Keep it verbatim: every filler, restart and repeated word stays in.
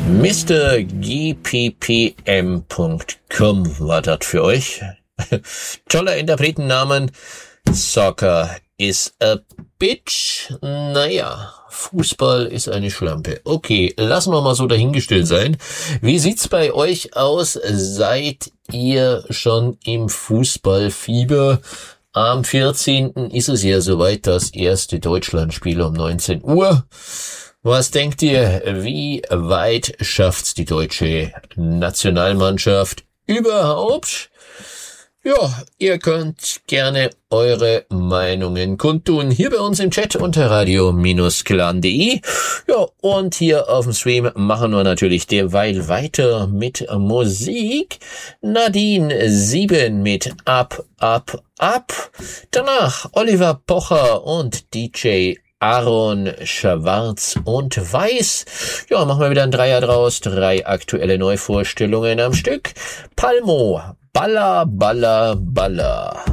Mister G P P M Punkt com war das für euch. Toller Interpretennamen. Soccer is a bitch. Naja, Fußball ist eine Schlampe. Okay, lassen wir mal so dahingestellt sein. Wie sieht's bei euch aus? Seid ihr schon im Fußballfieber? Am vierzehnten ist es ja soweit, das erste Deutschlandspiel um neunzehn Uhr. Was denkt ihr, wie weit schafft's die deutsche Nationalmannschaft überhaupt? Ja, ihr könnt gerne eure Meinungen kundtun hier bei uns im Chat unter radio Bindestrich clan punkt de. Ja, und hier auf dem Stream machen wir natürlich derweil weiter mit Musik. Nadine sieben mit Up, Up, Up. Danach Oliver Pocher und D J Aaron Schwarz und Weiß. Ja, machen wir wieder ein Dreier draus. Drei aktuelle Neuvorstellungen am Stück. Palmo, Baller, Baller, Baller.